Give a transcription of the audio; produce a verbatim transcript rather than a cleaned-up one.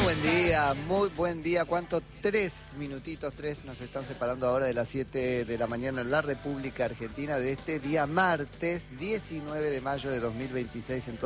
buen día, muy buen día. ¿Cuánto? Tres minutitos, tres nos están separando ahora de las siete de la mañana en la República Argentina de este día martes diecinueve de mayo de dos mil veintiséis en todo